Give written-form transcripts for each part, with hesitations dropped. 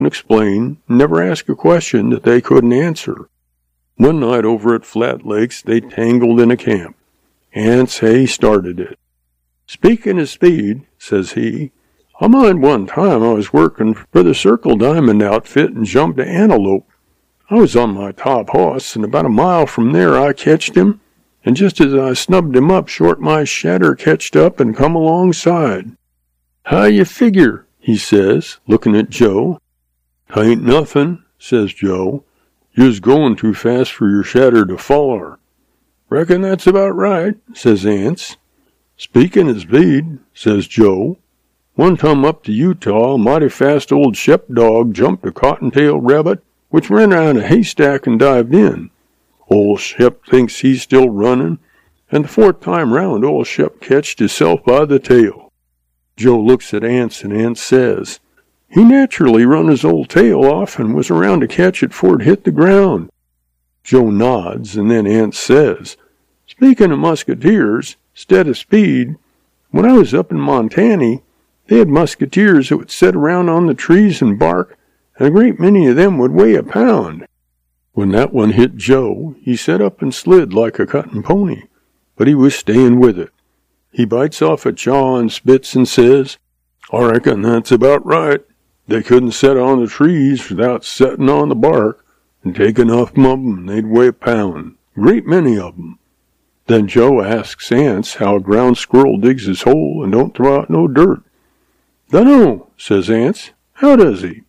and explain, and never ask a question that they couldn't answer. One night over at Flat Lakes, they tangled in a camp. Ants Hay started it. "Speaking of speed," says he, "I mind one time I was working for the Circle Diamond outfit and jumped an antelope. I was on my top hoss, and about a mile from there I catched him, and just as I snubbed him up short, my shadder catched up and come alongside." "How you figure?" he says, looking at Joe. "'Tain't nothing," says Joe. "You's going too fast for your shadder to foller." "Reckon that's about right," says Ants. "Speaking of speed," says Joe, "one time up to Utah, a mighty fast old sheepdog jumped a cottontail rabbit, which ran around a haystack and dived in. Old Shep thinks he's still running, and the fourth time round, old Shep catched himself by the tail." Joe looks at Ants, and Ants says, "He naturally run his old tail off and was around to catch it 'fore it hit the ground." Joe nods, and then Ants says, "Speaking of musketeers, instead of speed, when I was up in Montana, they had musketeers that would sit around on the trees and bark, and a great many of them would weigh a pound." When that one hit Joe, he sat up and slid like a cotton pony, but he was staying with it. He bites off a jaw and spits and says, "I reckon that's about right. They couldn't set on the trees without setting on the bark, and take enough of 'em, they'd weigh a pound. Great many of 'em." Then Joe asks Ants how a ground squirrel digs his hole and don't throw out no dirt. "Dunno," says Ants. "How does he?"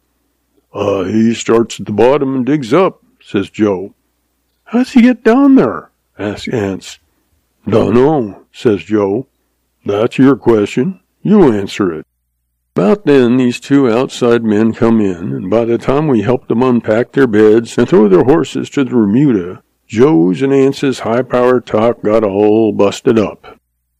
He starts at the bottom and digs up," says Joe. "How's he get down there?" asks Ants. "Dunno," says Joe. "That's your question. You answer it." About then, these two outside men come in, and by the time we helped them unpack their beds and throw their horses to the remuda, Joe's and Ants's high-powered talk got all busted up.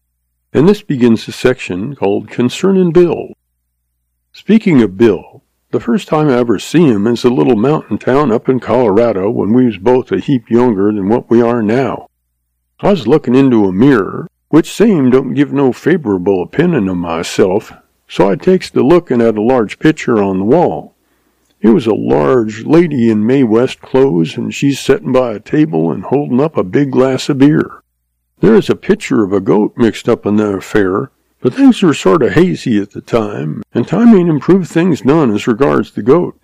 And this begins a section called Concernin' Bill. Speaking of Bill, the first time I ever see him is a little mountain town up in Colorado when we was both a heap younger than what we are now. I was looking into a mirror, which same don't give no favorable opinion of myself, so I takes to looking at a large picture on the wall. It was a large lady in Mae West clothes, and she's setting by a table and holding up a big glass of beer. There is a picture of a goat mixed up in the affair, but things were sort of hazy at the time, and time ain't improved things none as regards the goat.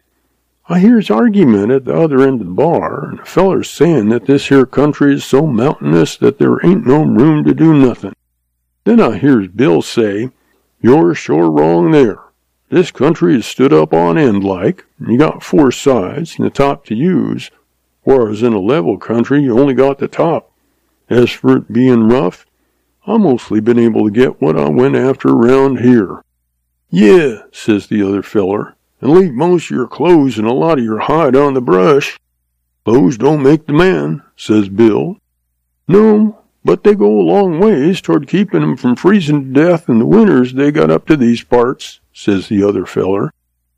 I hears argument at the other end of the bar, and a feller's saying that this here country is so mountainous that there ain't no room to do nothing. Then I hears Bill say, "You're sure wrong there. This country is stood up on end like, and you got 4 sides, and the top to use, whereas in a level country you only got the top. As for it being rough, I mostly been able to get what I went after around here." "Yeah," says the other feller, "and leave most of your clothes and a lot of your hide on the brush." "Clothes don't make the man," says Bill. "No, but they go a long ways toward keeping 'em from freezing to death in the winters they got up to these parts," says the other feller.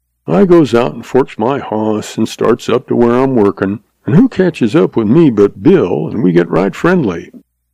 I goes out and forks my hoss and starts up to where I'm working, and who catches up with me but Bill, and we get right friendly.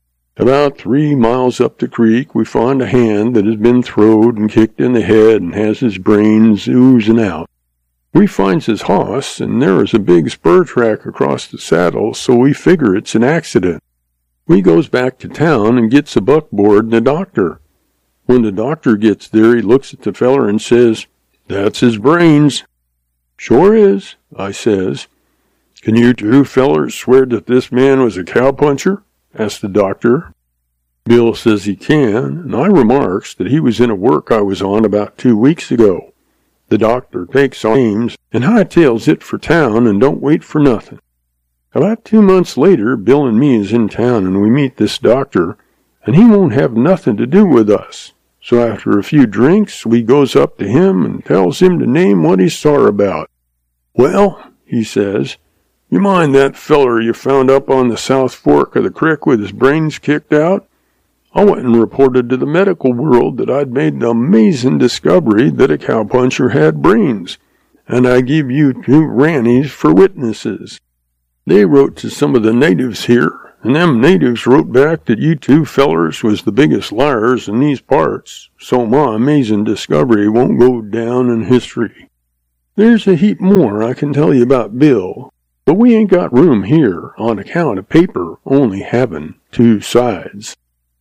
About 3 miles up the creek, we find a hand that has been throwed and kicked in the head and has his brains oozing out. We finds his hoss, and there is a big spur track across the saddle, so we figure it's an accident. We goes back to town and gets a buckboard and a doctor. When the doctor gets there, he looks at the feller and says, "That's his brains." "Sure is," I says. "Can you two fellers swear that this man was a cowpuncher?" asked the doctor. Bill says he can, and I remarks that he was in a work I was on about 2 weeks ago. The doctor takes our names and hightails it for town and don't wait for nothing. About 2 months later, Bill and me is in town and we meet this doctor, and he won't have nothing to do with us. So after a few drinks, we goes up to him and tells him to name what he's sore about. "Well," he says, "you mind that feller you found up on the South Fork of the creek with his brains kicked out? I went and reported to the medical world that I'd made the amazing discovery that a cowpuncher had brains, and I give you 2 rannies for witnesses. They wrote to some of the natives here, and them natives wrote back that you 2 fellers was the biggest liars in these parts, so my amazing discovery won't go down in history." There's a heap more I can tell you about Bill, but we ain't got room here on account of paper only having 2 sides.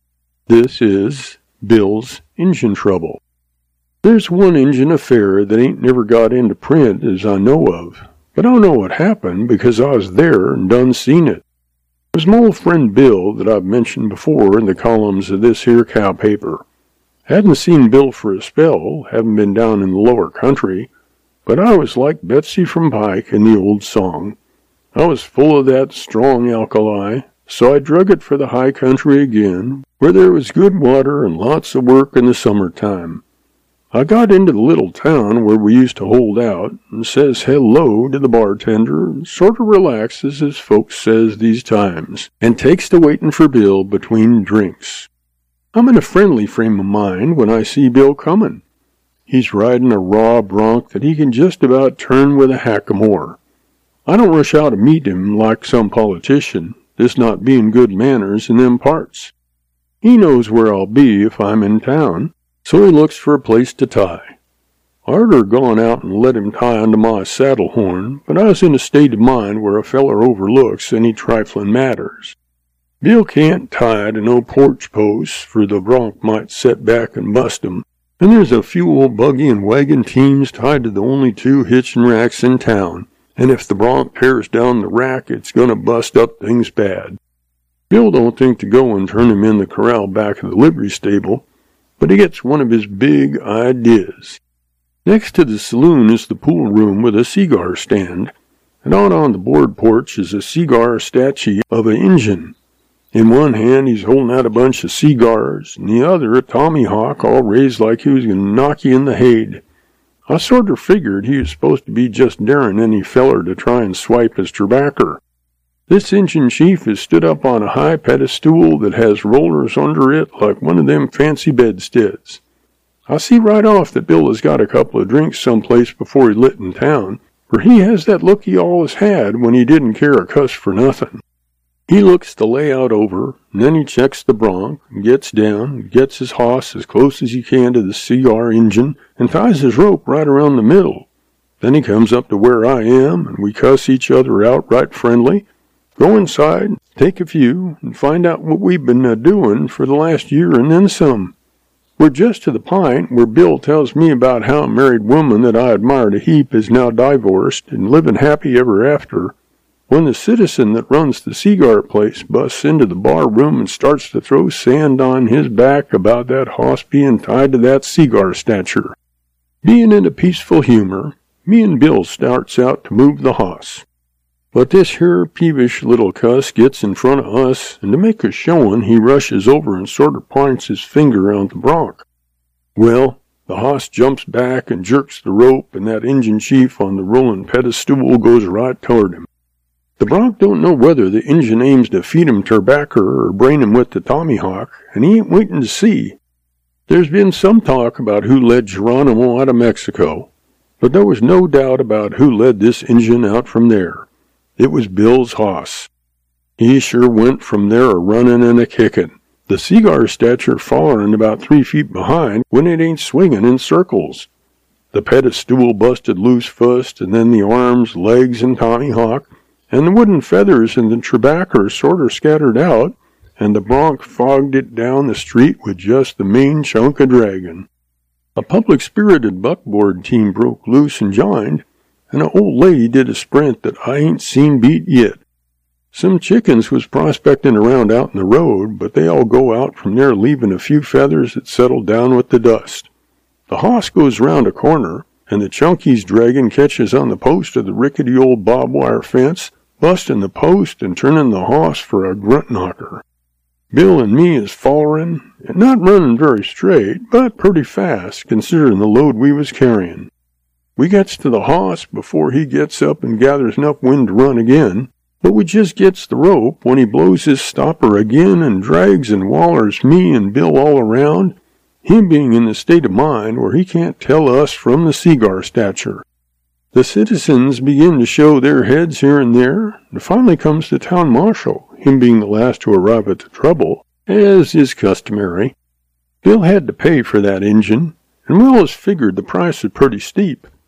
This is Bill's Injun Trouble. There's one Injun affair that ain't never got into print as I know of, but I know what happened because I was there and done seen it. It was my old friend Bill that I've mentioned before in the columns of this here cow paper. Hadn't seen Bill for a spell, haven't been down in the lower country, but I was like Betsy from Pike in the old song. I was full of that strong alkali, so I drug it for the high country again, where there was good water and lots of work in the summertime. I got into the little town where we used to hold out, and says hello to the bartender, and sort of relaxes as folks says these times, and takes to waiting for Bill between drinks. I'm in a friendly frame of mind when I see Bill coming. He's riding a raw bronc that he can just about turn with a hackamore. I don't rush out to meet him like some politician, this not being good manners in them parts. He knows where I'll be if I'm in town, so he looks for a place to tie. I'd gone out and let him tie onto my saddle horn, but I was in a state of mind where a feller overlooks any trifling matters. Bill can't tie to no porch posts, for the bronc might set back and bust him, and there's a few old buggy and wagon teams tied to the only 2 hitching racks in town, and if the bronc tears down the rack, it's going to bust up things bad. Bill don't think to go and turn him in the corral back of the livery stable, but he gets one of his big ideas. Next to the saloon is the pool room with a cigar stand, and out on the board porch is a cigar statue of an Injun. In one hand he's holding out a bunch of cigars, and the other a tommyhawk all raised like he was going to knock you in the head. I sort of figured he was supposed to be just daring any feller to try and swipe his terbacker. This Injun chief is stood up on a high pedestal that has rollers under it like one of them fancy bedsteads. I see right off that Bill has got a couple of drinks someplace before he lit in town, for he has that look he always had when he didn't care a cuss for nothing. He looks the layout over, and then he checks the bronc, and gets down, and gets his hoss as close as he can to the cigar engine, and ties his rope right around the middle. Then he comes up to where I am, and we cuss each other out right friendly, go inside, take a few, and find out what we've been doing for the last year and then some. We're just to the pint where Bill tells me about how a married woman that I admired a heap is now divorced and living happy ever after, when the citizen that runs the cigar place busts into the bar room and starts to throw sand on his back about that hoss being tied to that cigar statue. Being in a peaceful humor, me and Bill starts out to move the hoss. But this here peevish little cuss gets in front of us, and to make a showin', he rushes over and sort of points his finger on the bronc. Well, the hoss jumps back and jerks the rope, and that Injun chief on the rolling pedestal goes right toward him. The bronc don't know whether the Injun aims to feed him terbacker or brain him with the tommyhawk, and he ain't waiting to see. There's been some talk about who led Geronimo out of Mexico, but there was no doubt about who led this Injun out from there. It was Bill's hoss. He sure went from there a-running and a-kicking, the cigar statue following about 3 feet behind when it ain't swinging in circles. The pedestal busted loose first, and then the arms, legs, and tommyhawk, and the wooden feathers and the terbacker sorter scattered out, and the bronc fogged it down the street with just the main chunk of dragging. A public-spirited buckboard team broke loose and joined, and an old lady did a sprint that I ain't seen beat yet. Some chickens was prospecting around out in the road, but they all go out from there leaving a few feathers that settled down with the dust. The hoss goes round a corner, and the chunk he's dragging catches on the post of the rickety old barbed wire fence, busting the post and turning the hoss for a grunt knocker. Bill and me is follerin', and not running very straight, but pretty fast, considering the load we was carrying. We gets to the hoss before he gets up and gathers enough wind to run again, but we just gets the rope when he blows his stopper again and drags and wallers me and Bill all around, him being in the state of mind where he can't tell us from the cigar statue. The citizens begin to show their heads here and there, and finally comes the town marshal, him being the last to arrive at the trouble, as is customary. Bill had to pay for that Injun, and we always figured the price was pretty steep.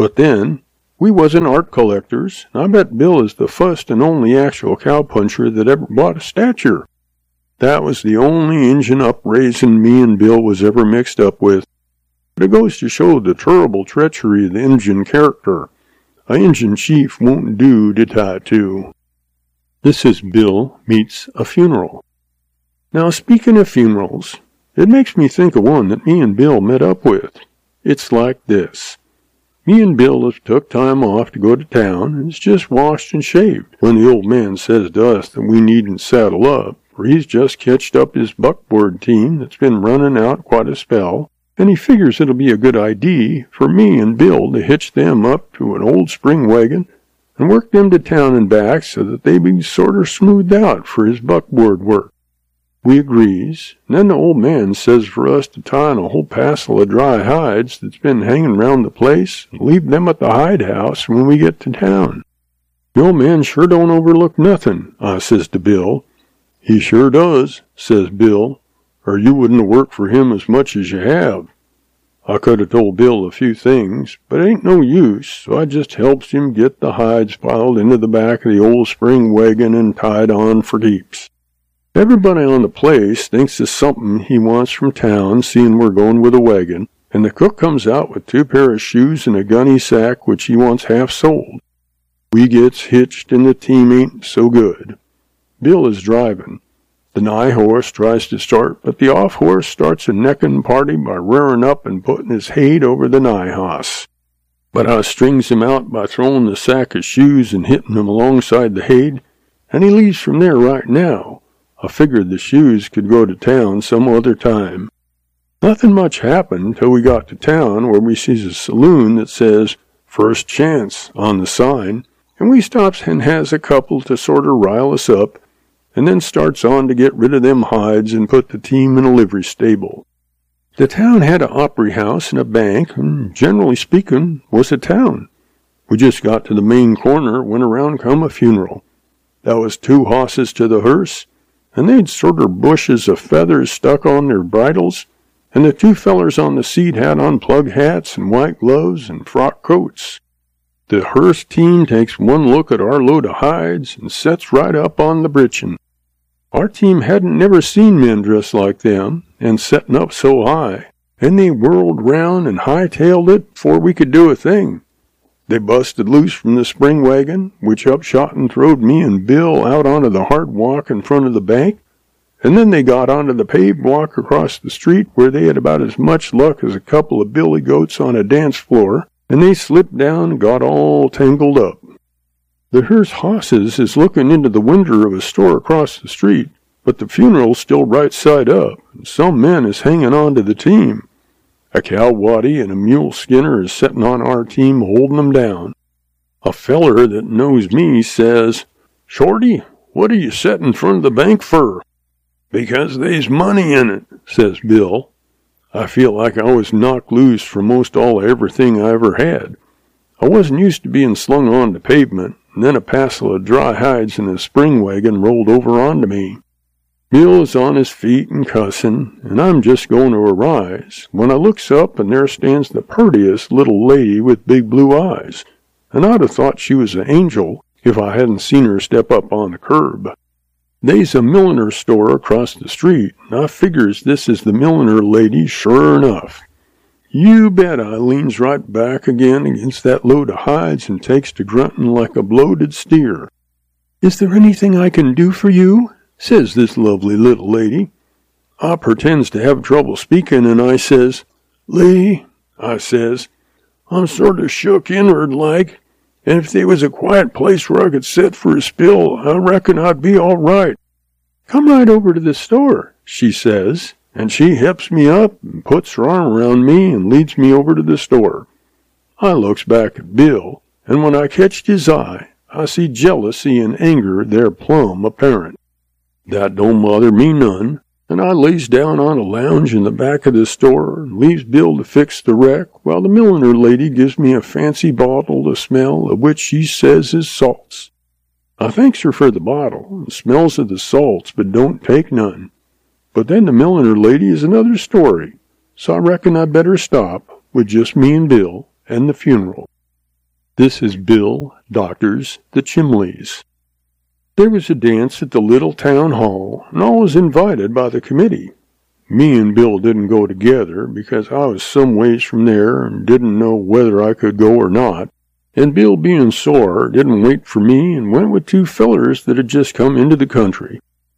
But then, we wasn't art collectors, and I bet Bill is the first and only actual cowpuncher that ever bought a statue. That was the only Injun upraising me and Bill was ever mixed up with. But it goes to show the terrible treachery of the Injun character. A Injun chief won't do to tie to. This is Bill Meets a Funeral. Now, speaking of funerals, it makes me think of one that me and Bill met up with. It's like this. Me and Bill have took time off to go to town and is just washed and shaved when the old man says to us that we needn't saddle up, for he's just catched up his buckboard team that's been running out quite a spell, and he figures it'll be a good idea for me and Bill to hitch them up to an old spring wagon and work them to town and back so that they be sorter smoothed out for his buckboard work. We agrees, and then the old man says for us to tie on a whole passel of dry hides that's been hanging round the place and leave them at the hide house when we get to town. The old man sure don't overlook nothing, I says to Bill. He sure does, says Bill, or you wouldn't have worked for him as much as you have. I could have told Bill a few things, but it ain't no use, so I just helps him get the hides piled into the back of the old spring wagon and tied on for keeps. Everybody on the place thinks it's something he wants from town, seeing we're going with a wagon, and the cook comes out with 2 pair of shoes and a gunny sack which he wants half sold. We gets hitched and the team ain't so good. Bill is driving. The nigh horse tries to start, but the off horse starts a necking party by rearing up and putting his head over the nigh hoss. But I strings him out by throwing the sack of shoes and hitting him alongside the head, and he leaves from there right now. I figured the shoes could go to town some other time. Nothing much happened till we got to town where we sees a saloon that says, "First Chance," on the sign, and we stops and has a couple to sorter rile us up, and then starts on to get rid of them hides and put the team in a livery stable. The town had a opry house and a bank, and generally speaking, was a town. We just got to the main corner when around come a funeral. There was 2 hosses to the hearse, and they'd sorter bushes of feathers stuck on their bridles, and the 2 fellers on the seat had on plug hats and white gloves and frock coats. The hearse team takes one look at our load of hides and sets right up on the britchin'. Our team hadn't never seen men dressed like them, and setting up so high, and they whirled round and hightailed it before we could do a thing. They busted loose from the spring wagon, which upshot and throwed me and Bill out onto the hard walk in front of the bank, and then they got onto the paved walk across the street where they had about as much luck as a couple of billy goats on a dance floor, and they slipped down and got all tangled up. The hearse hosses is looking into the window of a store across the street, but the funeral's still right side up, and some men is hanging on to the team. A cow waddy and a mule skinner is setting on our team holding them down. A feller that knows me says, "Shorty, what are you setting in front of the bank fur?" "Because they's money in it," says Bill. I feel like I was knocked loose from most all everything I ever had. I wasn't used to being slung on the pavement, and then a passel of dry hides in a spring wagon rolled over onto me. Bill is on his feet and cussing, and I'm just going to arise, when I looks up and there stands the purtiest little lady with big blue eyes, and I'd have thought she was an angel if I hadn't seen her step up on the curb. They's a milliner store across the street, and I figures this is the milliner lady sure enough. You bet I leans right back again against that load of hides and takes to grunting like a bloated steer. "Is there anything I can do for you?" says this lovely little lady. I pretends to have trouble speaking, and I says, "Lady," I says, "I'm sort of shook inward like, and if there was a quiet place where I could sit for a spill, I reckon I'd be all right." "Come right over to the store," she says, and she hips me up and puts her arm around me and leads me over to the store. I looks back at Bill, and when I catched his eye, I see jealousy and anger there plumb apparent. That don't bother me none, and I lays down on a lounge in the back of the store and leaves Bill to fix the wreck while the milliner lady gives me a fancy bottle to smell of which she says is salts. I thanks her for the bottle and smells of the salts but don't take none. But then the milliner lady is another story, so I reckon I better stop with just me and Bill and the funeral. This is Bill Doctors the Chimleys. There was a dance at the little town hall, and I was invited by the committee. Me and Bill didn't go together because I was some ways from there and didn't know whether I could go or not. And Bill, being sore, didn't wait for me and went with two fellers that had just come into the country.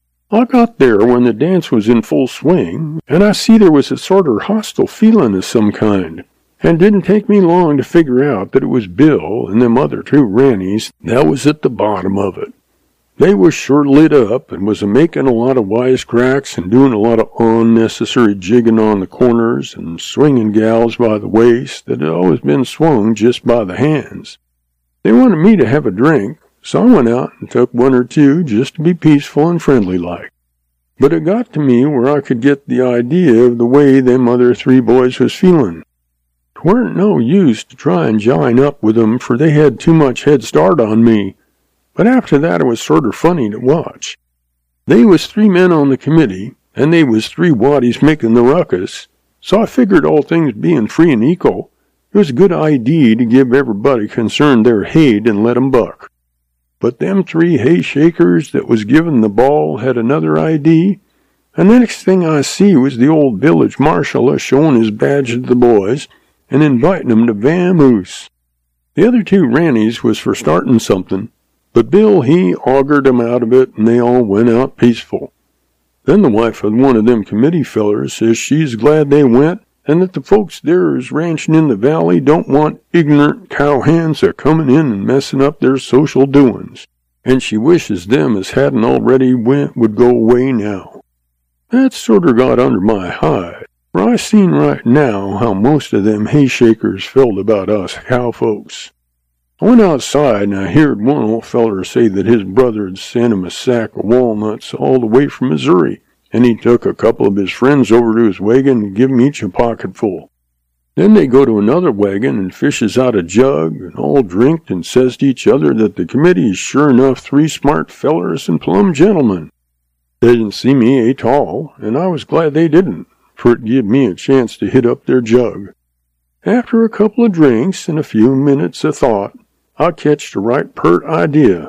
I got there when the dance was in full swing, and I see there was a sort of hostile feeling of some kind. And didn't take me long to figure out that it was Bill and them other two rannies that was at the bottom of it. They was sure lit up and was a-making a lot of wisecracks and doing a lot of unnecessary jigging on the corners and swinging gals by the waist that had always been swung just by the hands. They wanted me to have a drink, so I went out and took one or two just to be peaceful and friendly-like. But it got to me where I could get the idea of the way them other three boys was feeling. 'Tweren't no use to try and jine up with 'em, for they had too much head start on me. But after that it was sort of funny to watch. They was three men on the committee, and they was three waddies making the ruckus, so I figured all things being free and equal, it was a good idea to give everybody concerned their haid and let 'em buck. But them three hay-shakers that was giving the ball had another idea, and the next thing I see was the old village marshal a-showing his badge to the boys and inviting 'em to vamoose. The other two rannies was for starting something, but Bill, he augured 'em out of it, and they all went out peaceful. Then the wife of one of them committee fellers says she's glad they went, and that the folks there is ranching in the valley don't want ignorant cowhands a-coming in and messing up their social doings, and she wishes them as hadn't already went would go away now. That sorter got under my hide, for I seen right now how most of them hay-shakers felt about us cowfolks. I went outside and I heard one old feller say that his brother had sent him a sack of walnuts all the way from Missouri, and he took a couple of his friends over to his wagon and give 'em each a pocketful. Then they go to another wagon and fishes out a jug and all drinked and says to each other that the committee is sure enough three smart fellers and plumb gentlemen. They didn't see me at all, and I was glad they didn't, for it give me a chance to hit up their jug. After a couple of drinks and a few minutes of thought, I catched a right pert idea.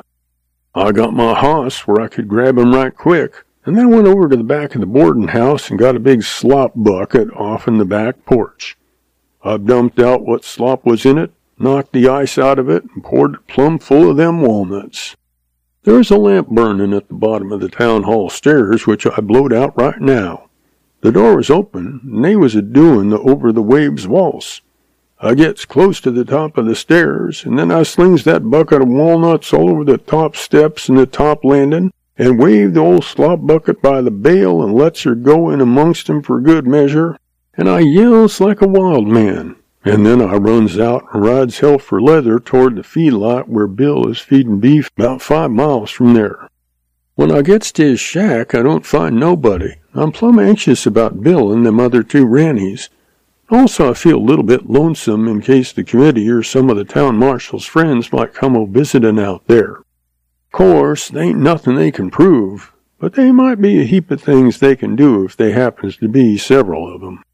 I got my hoss where I could grab him right quick, and then went over to the back of the boarding house and got a big slop bucket off in the back porch. I dumped out what slop was in it, knocked the ice out of it, and poured it plumb full of them walnuts. There was a lamp burning at the bottom of the town hall stairs, which I blowed out right now. The door was open, and they was a-doing the Over the Waves waltz. I gets close to the top of the stairs, and then I slings that bucket of walnuts all over the top steps and the top landing, and waved the old slop bucket by the bail and lets her go in amongst 'em for good measure, and I yells like a wild man, and then I runs out and rides hell for leather toward the feedlot where Bill is feeding beef about 5 miles from there. When I gets to his shack, I don't find nobody. I'm plumb anxious about Bill and them other two rannies. Also, I feel a little bit lonesome in case the committee or some of the town marshal's friends might come a-visitin' out there. Course, they ain't nothing they can prove, but they might be a heap of things they can do if they happens to be several of 'em.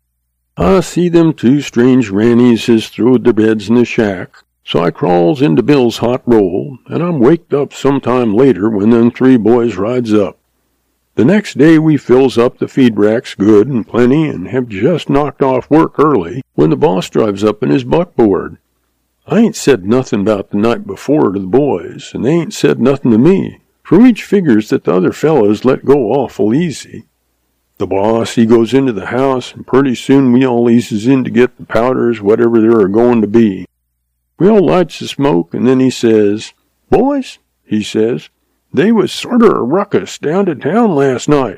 I see them two strange rannies has throwed their beds in the shack, so I crawls into Bill's hot roll, and I'm waked up sometime later when them three boys rides up. The next day we fills up the feed racks good and plenty and have just knocked off work early when the boss drives up in his buckboard. I ain't said nothing about the night before to the boys, and they ain't said nothing to me, for each figures that the other fellows let go awful easy. The boss, he goes into the house, and pretty soon we all eases in to get the powders, whatever there are going to be. We all lights the smoke, and then he says, "Boys," he says, "they was sorter a ruckus down to town last night.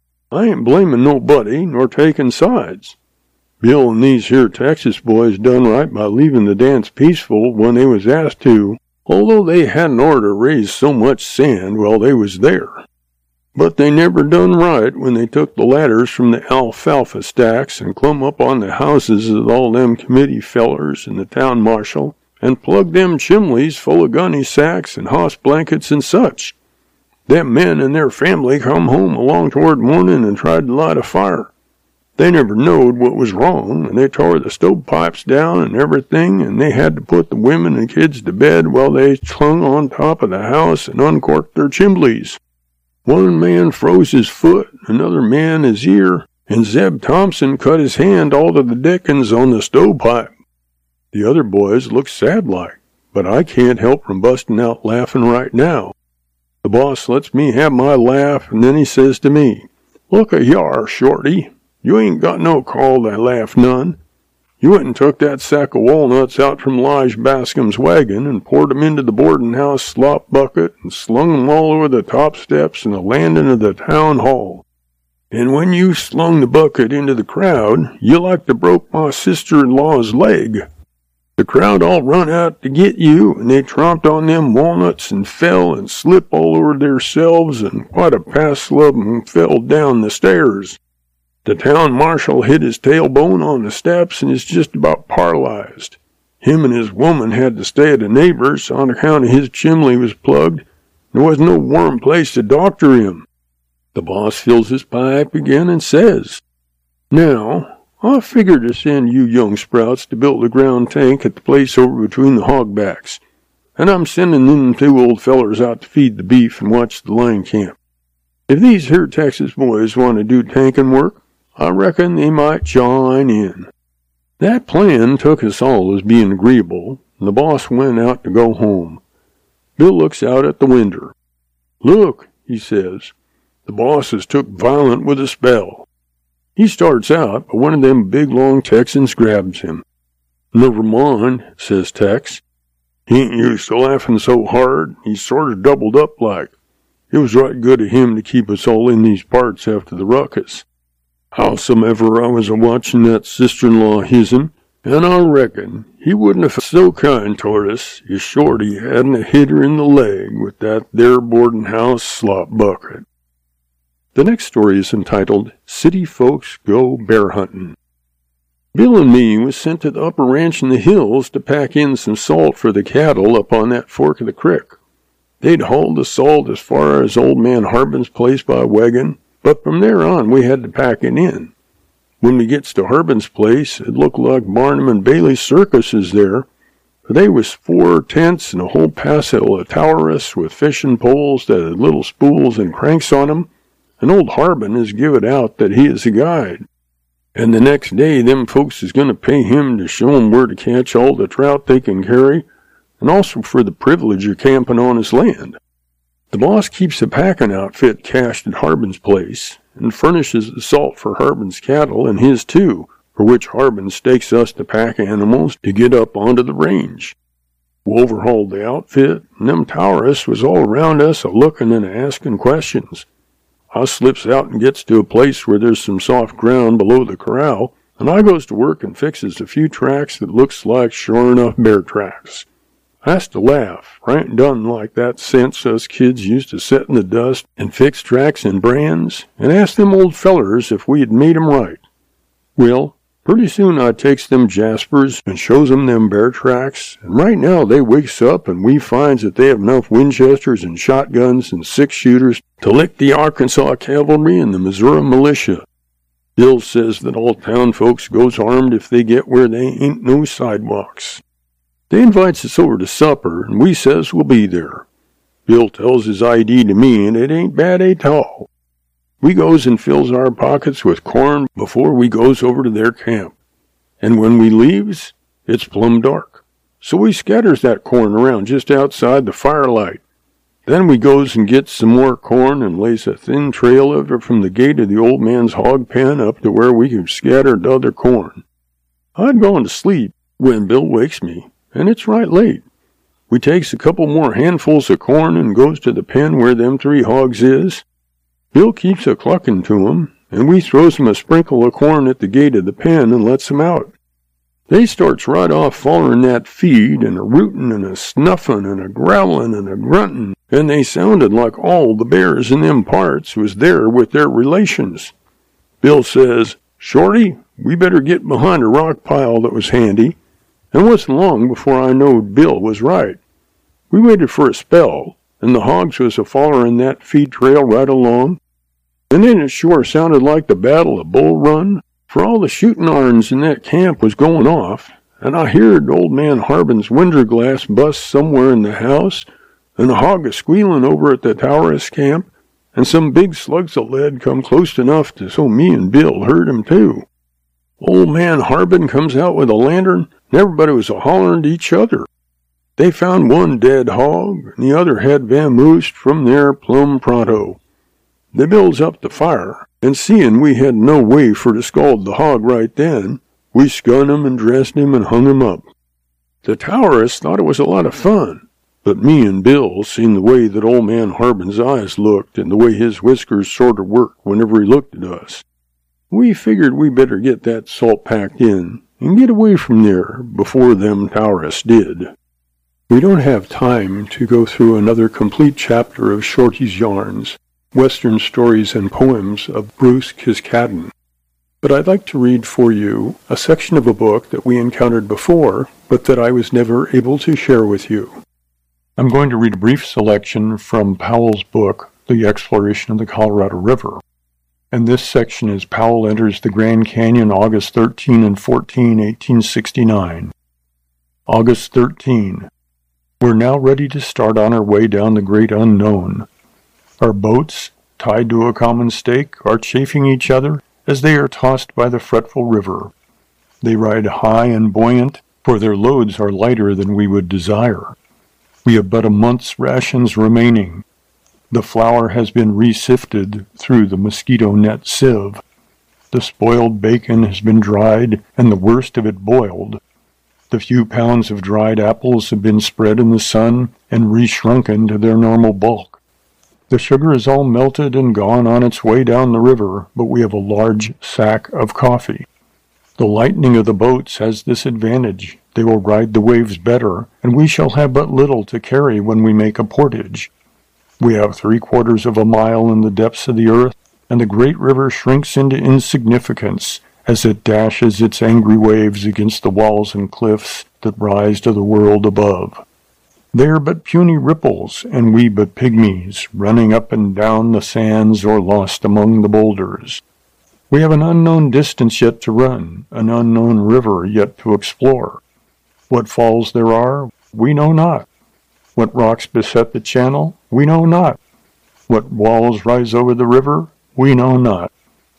I ain't blaming nobody, nor taking sides. Bill and these here Texas boys done right by leaving the dance peaceful when they was asked to, although they hadn't orter raised so much sand while they was there. But they never done right when they took the ladders from the alfalfa stacks and clumb up on the houses of all them committee fellers and the town marshal, and plugged them chimleys full of gunny sacks and hoss blankets and such. Them men and their family come home along toward morning and tried to light a fire. They never knowed what was wrong, and they tore the stovepipes down and everything, and they had to put the women and kids to bed while they clung on top of the house and uncorked their chimblies. One man froze his foot, another man his ear, and Zeb Thompson cut his hand all to the dickens on the stovepipe. The other boys looked sad-like, but I can't help from busting out laughing right now. The boss lets me have my laugh, and then he says to me, "Look a yar, Shorty. You ain't got no call to laugh none. You went and took that sack of walnuts out from Lige Bascom's wagon and poured 'em into the boarding house slop bucket and slung 'em all over the top steps and the landing of the town hall. And when you slung the bucket into the crowd, you like to broke my sister-in-law's leg. The crowd all run out to get you, and they tromped on them walnuts and fell and slipped all over theirselves, and quite a passel of 'em fell down the stairs. The town marshal hit his tailbone on the steps and is just about paralyzed. Him and his woman had to stay at a neighbor's on account of his chimney was plugged. There wasn't no warm place to doctor him." The boss fills his pipe again and says, "Now, I figured to send you young sprouts to build a ground tank at the place over between the hogbacks, and I'm sending them 2 old fellers out to feed the beef and watch the line camp. If these here Texas boys want to do tanking work, I reckon they might join in." That plan took us all as being agreeable, and the boss went out to go home. Bill looks out at the winder. "Look," he says, "the boss has took violent with a spell." He starts out, but one of them big long Texans grabs him. "Never mind," says Tex. "He ain't used to laughing so hard. He's sort of doubled up like. It was right good of him to keep us all in these parts after the ruckus. Howsomever, I was a-watching that sister-in-law his'n, and I reckon he wouldn't have so kind toward us if Shorty hadn't a hit her in the leg with that there boarding house slop bucket." The next story is entitled, City Folks Go Bear Hunting. Bill and me was sent to the upper ranch in the hills to pack in some salt for the cattle up on that fork of the creek. They'd hauled the salt as far as old man Harbin's place by wagon, but from there on we had to pack it in. When we gets to Harbin's place, it looked like Barnum and Bailey's circuses there, for they was 4 tents and a whole passel of towers with fishing poles that had little spools and cranks on 'em, and old Harbin has give it out that he is a guide. And the next day them folks is going to pay him to show 'em where to catch all the trout they can carry, and also for the privilege of camping on his land. The boss keeps a packing outfit cached at Harbin's place, and furnishes the salt for Harbin's cattle and his too, for which Harbin stakes us to pack animals to get up onto the range. We overhauled the outfit, and them towerists was all around us a-looking and a-asking questions. I slips out and gets to a place where there's some soft ground below the corral, and I goes to work and fixes a few tracks that looks like sure enough bear tracks. I has to laugh, for I ain't done like that since us kids used to set in the dust and fix tracks and brands, and ask them old fellers if we had made 'em right. Well, pretty soon I takes them jaspers and shows 'em them bear tracks, and right now they wakes up and we finds that they have enough Winchesters and shotguns and 6-shooters to lick the Arkansas cavalry and the Missouri militia. Bill says that all town folks goes armed if they get where they ain't no sidewalks. They invites us over to supper, and we says we'll be there. Bill tells his ID to me, and it ain't bad at all. We goes and fills our pockets with corn before we goes over to their camp. And when we leaves, it's plumb dark. So we scatters that corn around just outside the firelight. Then we goes and gets some more corn and lays a thin trail of it from the gate of the old man's hog pen up to where we could scatter the other corn. I'd gone to sleep when Bill wakes me, and it's right late. We takes a couple more handfuls of corn and goes to the pen where them 3 hogs is. Bill keeps a clucking to 'em, and we throws 'em a sprinkle of corn at the gate of the pen and lets 'em out. They starts right off follerin' that feed, and a-rootin' and a-snuffin' and a-growlin' and a-gruntin', and they sounded like all the bears in them parts was there with their relations. Bill says, "Shorty, we better get behind a rock pile that was handy," and wasn't long before I knowed Bill was right. We waited for a spell, and the hogs was a-follerin' that feed trail right along, and then it sure sounded like the Battle of Bull Run, For all the shooting irons in that camp was going off, and I heard old man Harbin's winder glass bust somewhere in the house, and a hog a-squealing over at the Taurus camp, and some big slugs of lead come close enough so me and Bill heard him too. Old man Harbin comes out with a lantern, and everybody was a-hollering to each other. They found one dead hog, and the other had vamoosed from there plumb pronto. They builds up the fire, and seeing we had no way for to scald the hog right then, we skunned him and dressed him and hung him up. The Taurus thought it was a lot of fun, but me and Bill seen the way that old man Harbin's eyes looked and the way his whiskers sort of worked whenever he looked at us. We figured we better get that salt packed in and get away from there before them Taurus did. We don't have time to go through another complete chapter of Shorty's Yarns, Western Stories and Poems of Bruce Kiskaddon. But I'd like to read for you a section of a book that we encountered before, but that I was never able to share with you. I'm going to read a brief selection from Powell's book, The Exploration of the Colorado River. And this section is Powell enters the Grand Canyon August 13 and 14, 1869. August 13. We're now ready to start on our way down the great unknown. Our boats, tied to a common stake, are chafing each other as they are tossed by the fretful river. They ride high and buoyant, for their loads are lighter than we would desire. We have but a month's rations remaining. The flour has been re-sifted through the mosquito net sieve. The spoiled bacon has been dried, and the worst of it boiled. The few pounds of dried apples have been spread in the sun and re-shrunken to their normal bulk. The sugar is all melted and gone on its way down the river, but we have a large sack of coffee. The lightning of the boats has this advantage. They will ride the waves better, and we shall have but little to carry when we make a portage. We have 3/4 of a mile in the depths of the earth, and the great river shrinks into insignificance as it dashes its angry waves against the walls and cliffs that rise to the world above. They are but puny ripples, and we but pygmies, running up and down the sands or lost among the boulders. We have an unknown distance yet to run, an unknown river yet to explore. What falls there are, we know not. What rocks beset the channel, we know not. What walls rise over the river, we know not.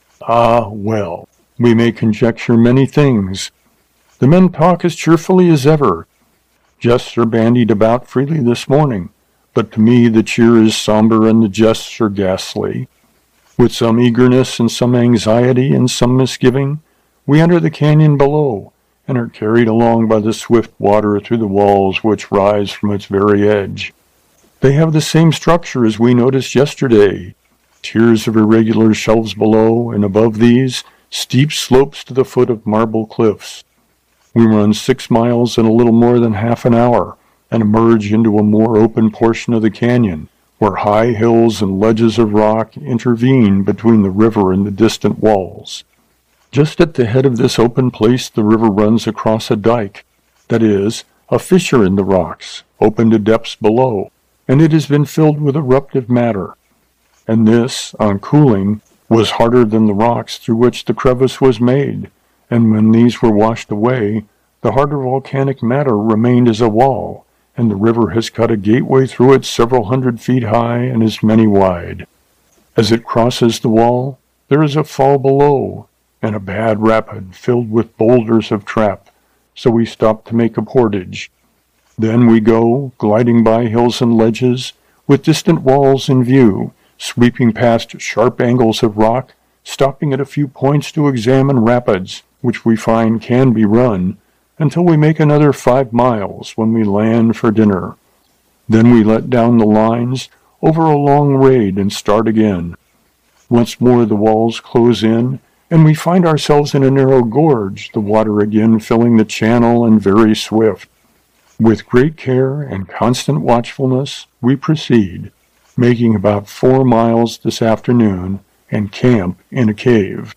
Ah, well, we may conjecture many things. The men talk as cheerfully as ever. Jests are bandied about freely this morning, but to me the cheer is somber and the jests are ghastly. With some eagerness and some anxiety and some misgiving, we enter the canyon below, and are carried along by the swift water through the walls which rise from its very edge. They have the same structure as we noticed yesterday, tiers of irregular shelves below, and above these, steep slopes to the foot of marble cliffs. We run 6 miles in a little more than half an hour, and emerge into a more open portion of the canyon, where high hills and ledges of rock intervene between the river and the distant walls. Just at the head of this open place the river runs across a dike, that is, a fissure in the rocks, open to depths below, and it has been filled with eruptive matter. And this, on cooling, was harder than the rocks through which the crevice was made, and when these were washed away, the harder volcanic matter remained as a wall, and the river has cut a gateway through it several 100 feet high and as many wide. As it crosses the wall, there is a fall below, and a bad rapid filled with boulders of trap, so we stop to make a portage. Then we go, gliding by hills and ledges, with distant walls in view, sweeping past sharp angles of rock, stopping at a few points to examine rapids, which we find can be run, until we make another 5 miles when we land for dinner. Then we let down the lines over a long raid and start again. Once more the walls close in, and we find ourselves in a narrow gorge, the water again filling the channel and very swift. With great care and constant watchfulness, we proceed, making about 4 miles this afternoon, and camp in a cave.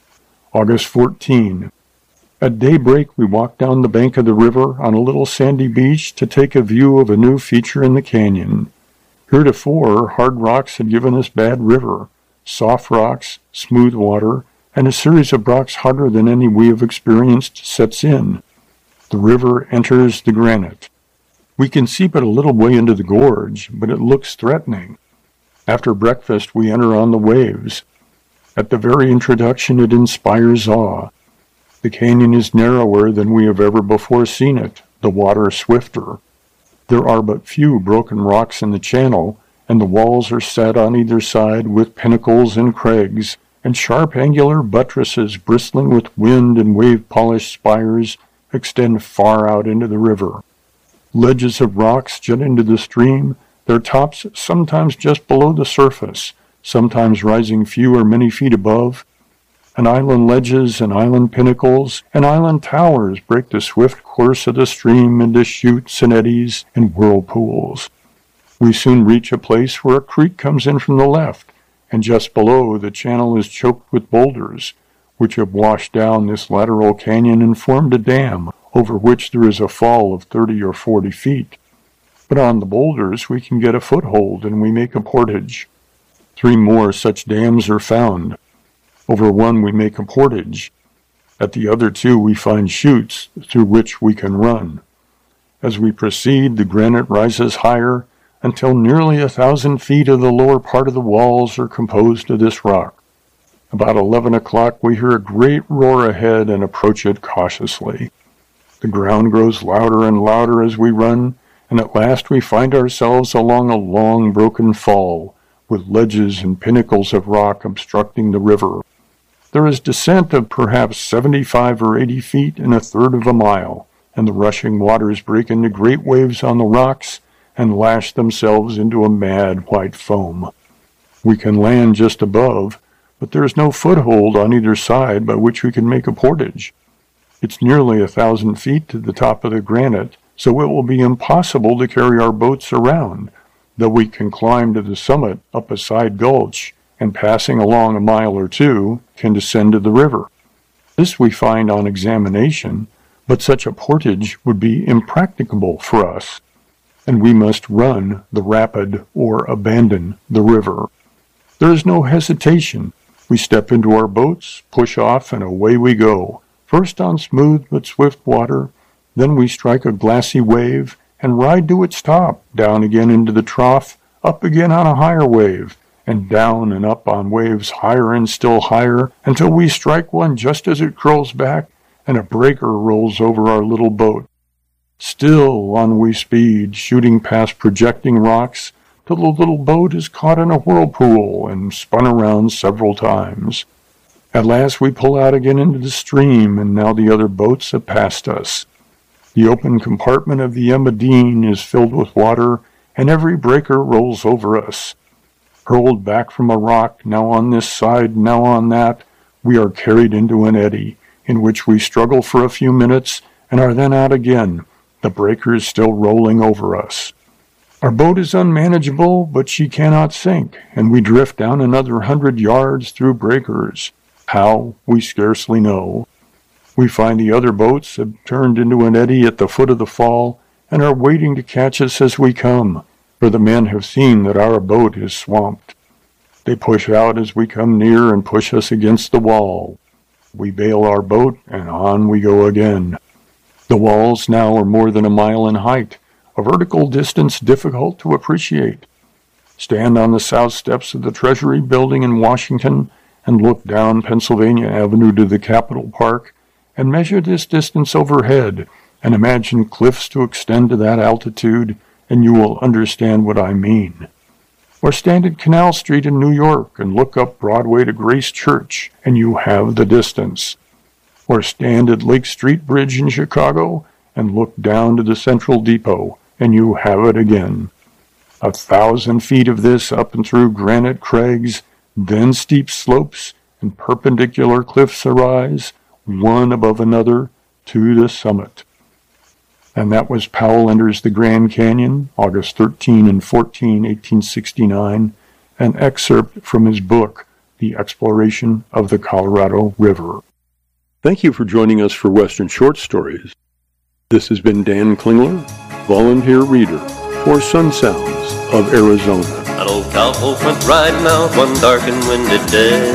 August 14. At daybreak we walk down the bank of the river on a little sandy beach to take a view of a new feature in the canyon. Heretofore, hard rocks had given us bad river. Soft rocks, smooth water, and a series of rocks harder than any we have experienced sets in. The river enters the granite. We can see but a little way into the gorge, but it looks threatening. After breakfast, we enter on the waves. At the very introduction, it inspires awe. The canyon is narrower than we have ever before seen it, the water swifter. There are but few broken rocks in the channel, and the walls are set on either side with pinnacles and crags, and sharp angular buttresses bristling with wind and wave-polished spires extend far out into the river. Ledges of rocks jut into the stream, their tops sometimes just below the surface, sometimes rising few or many feet above, and island ledges and island pinnacles and island towers break the swift course of the stream into chutes and eddies and whirlpools. We soon reach a place where a creek comes in from the left, and just below the channel is choked with boulders, which have washed down this lateral canyon and formed a dam, over which there is a fall of 30 or 40 feet. But on the boulders we can get a foothold, and we make a portage. 3 more such dams are found. Over one we make a portage. At the other 2 we find chutes through which we can run. As we proceed, the granite rises higher, until nearly 1,000 feet of the lower part of the walls are composed of this rock. About 11 o'clock we hear a great roar ahead and approach it cautiously. The ground grows louder and louder as we run, and at last we find ourselves along a long broken fall, with ledges and pinnacles of rock obstructing the river. There is descent of perhaps 75 or 80 feet in 1/3 of a mile, and the rushing waters break into great waves on the rocks and lash themselves into a mad white foam. We can land just above, but there is no foothold on either side by which we can make a portage. It's nearly 1,000 feet to the top of the granite, so it will be impossible to carry our boats around, though we can climb to the summit up a side gulch, and passing along a mile or 2, can descend to the river. This we find on examination, but such a portage would be impracticable for us, and we must run the rapid or abandon the river. There is no hesitation. We step into our boats, push off, and away we go, first on smooth but swift water, then we strike a glassy wave and ride to its top, down again into the trough, up again on a higher wave, and down and up on waves higher and still higher, until we strike one just as it curls back, and a breaker rolls over our little boat. Still on we speed, shooting past projecting rocks, till the little boat is caught in a whirlpool and spun around several times. At last we pull out again into the stream, and now the other boats have passed us. The open compartment of the Emma Dean is filled with water, and every breaker rolls over us. Hurled back from a rock, now on this side, now on that, we are carried into an eddy, in which we struggle for a few minutes, and are then out again, the breakers still rolling over us. Our boat is unmanageable, but she cannot sink, and we drift down another 100 yards through breakers. How, we scarcely know. We find the other boats have turned into an eddy at the foot of the fall, and are waiting to catch us as we come, for the men have seen that our boat is swamped. They push out as we come near and push us against the wall. We bail our boat, and on we go again. The walls now are more than a mile in height, a vertical distance difficult to appreciate. Stand on the south steps of the Treasury building in Washington and look down Pennsylvania Avenue to the Capitol Park, and measure this distance overhead, and imagine cliffs to extend to that altitude, and you will understand what I mean. Or stand at Canal Street in New York and look up Broadway to Grace Church, and you have the distance. Or stand at Lake Street Bridge in Chicago and look down to the Central Depot, and you have it again. 1,000 feet of this up and through granite crags, then steep slopes and perpendicular cliffs arise, one above another, to the summit. And that was Powell Enters the Grand Canyon, August 13 and 14, 1869, an excerpt from his book, The Exploration of the Colorado River. Thank you for joining us for Western Short Stories. This has been Dan Klingler, volunteer reader for Sun Sounds of Arizona. An old cowpoke went riding out one dark and windy day.